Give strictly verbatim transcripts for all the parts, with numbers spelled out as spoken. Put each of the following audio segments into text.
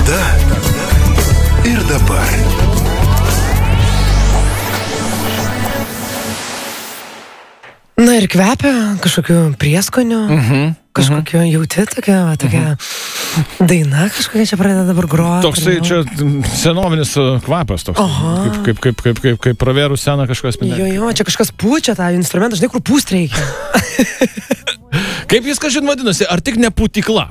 Tada ir dabar. Na ir kvepia kažkokiu prieskoniu, Mhm. kažkokiu jauti tokia, tokia mhm. daina kažkokia čia pradeda dabar groti. Toksai čia senovinis kvapas toks. Aha. Kaip, kaip, kaip, kaip, kaip, kaip pravėrų seną kažkas minė. Jo, jo, čia kažkas pučia tą instrumentą, žinai, kur pūst reikia. Kaip jis kažin vadinasi, ar tik ne putikla?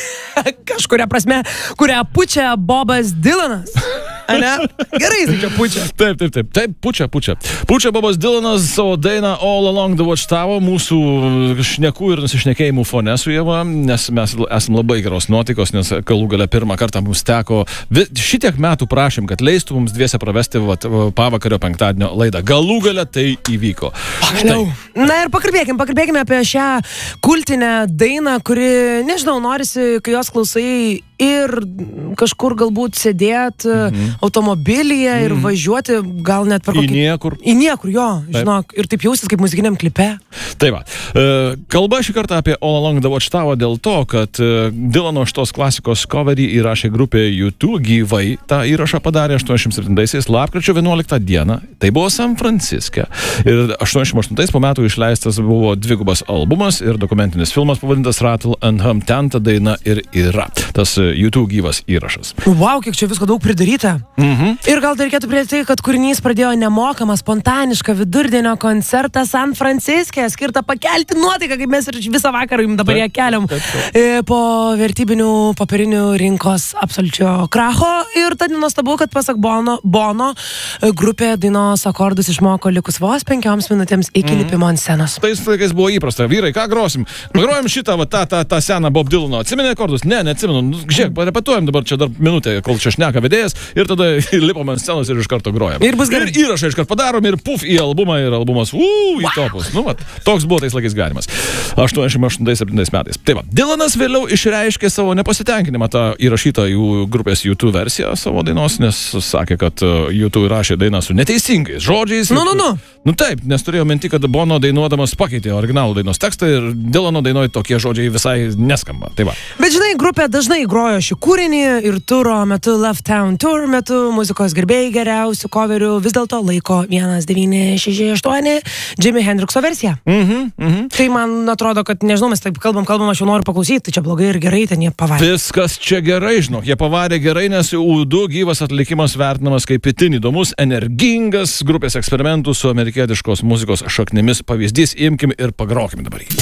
Kažkuria prasme, kurią pučia Bobas Dylanas. Ane? Gerai, jis čia pučia. Taip, taip, taip, taip, pučia, pučia. Pučia Bobas Dylanas savo dainą All Along the Watchtower mūsų šnekų ir nusišnekėjimų fone su Ieva, nes mes esam labai geros nuotaikos, nes galų gale pirmą kartą mums teko, šitiek metų prašym, kad leistų mums dviese pravesti vat, pavakario penktadienio laidą. Galų gale tai įvyko. Pagaliau. Na ir pakalbėkim, pakalbėkime apie šią kultinę dainą, kuri, nežinau, norisi, kai jos klausai ir kažkur galbūt sėdėt mhm. automobilyje ir mhm. važiuoti, gal net per kokį... Į niekur. Į niekur, jo, žinok, ir taip jausis kaip muzikiniam klipe. Tai va, kalba šį kartą apie All Along the Watchtower dėl to, kad Dylano šitos klasikos coverį įrašė grupė U two, gyvai tą įrašą padarė aštuoniasdešimt septintaisiais lapkričio vienuoliktą dieną. Tai buvo San Franciske. Ir aštuoniasdešimt aštuntais po metų išleistas buvo dvigubas albumas ir dokumentinis filmas pavadintas Rattle and Hum, ten ta daina ir yra. Tas U two gyvas įrašas. Wow, kiek čia visko daug pridaryta. Mhm. Ir gal dar reikėtų pridėti tai, kad kūrinys pradėjo nemokamą, spontanišką vidurdienio koncertą San Franciske, skirtą pakelti nuotaiką, kaip mes ir visą vakarą jums dabar ją keliam. Taip, taip, taip. Po vertybinių popierinių rinkos absoliučio kracho. Ir tad nuostabu, kad pasak Bono, Bono grupė dainos akordus išmoko likus vos penkioms minutėms iki mm. lipimo ant scenos. Tais laikais buvo įprasta. Vyrai, ką grosim? Pagrojam šitą, va, tą, tą, tą seną Bob Dylano. Atsimeni akordus? Ne, neatsimenu. Žiūrėk, parepetuojam dabar čia dar minutę, kol čia šneka vedėjas ir tada lipom ant scenos ir iš karto grojam. Ir bus gerai. Ir įrašą iš karto padarom ir puf į albumą ir albumas uuu, į topus. Nu, vat, toks buvo tais laikais gyvenimas. aštuoniasdešimt aštuntais septintais metais. Tai va, Dylanas vėliau išreiškė savo nepasitenkinimą tą įrašytą jų grupės U two versiją savo dainos, nes sakė, kad U two įrašė dainą su neteisingais žodžiais. Nu, nu, nu. Nu taip, nes turėjo minti, kad Bono dainuodamas pakeitė originalų dainos tekstą ir Dylano dainoje tokie žodžiai visai neskamba. Tai va. Bet žinai, grupė dažnai grojo šį kūrinį ir turo metu, Love Town Tour metu, muzikos gerbėjai geriausių coverių vis dėlto laiko vienas devyni šeši aštuoni Jimi Hendrixo versiją. Mhm, mhm. Tai man atrodo, kad, nežinau, mes taip kalbam, kalbam, aš jau noriu paklausyti, tai čia blogai ir gerai, ten jie pavarė. Viskas čia gerai, žinok, jie pavarė gerai, nes U two gyvas atlikimas vertinamas kaip itin įdomus, energingas grupės eksperimentų su amerikietiškos muzikos šaknimis pavyzdys. Imkim ir pagrokim dabar jį.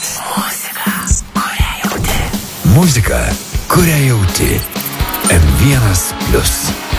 Muzika, kurią jauti. Muzika, kurią jauti. M vienas plius.